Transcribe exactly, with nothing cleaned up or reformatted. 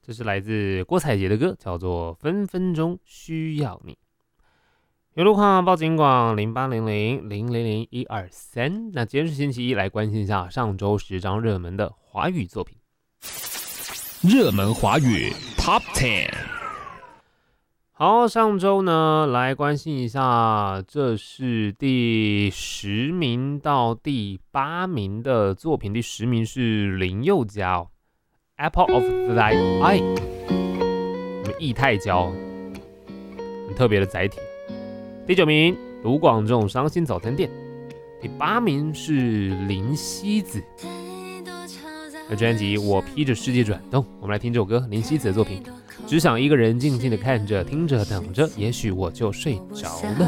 这是来自郭采洁的歌，叫做《分分钟需要你》。有路况报警广零八零零零零零一二三。那今天是星期一，来关心一下上周十张热门的华语作品。 热门华语 Top 十。 好，上周呢，来关心一下，这是第十名到第八名的作品。第十名是林宥嘉哦 ，Apple of Thy Eye， 我们液态胶，很特别的载体。第九名，卢广仲《伤心早餐店》。第八名是林夕子的专辑《我披着世界转动》。我们来听这首歌，林夕子的作品。只想一个人静静的看着，听着，等着，也许我就睡着了。